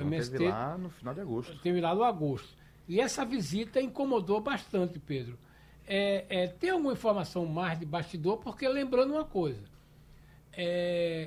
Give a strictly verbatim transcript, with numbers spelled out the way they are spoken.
M S T. Teve lá no final de agosto. Teve lá no agosto. E essa visita incomodou bastante, Pedro. É, é, tem alguma informação mais de bastidor? Porque lembrando uma coisa, é,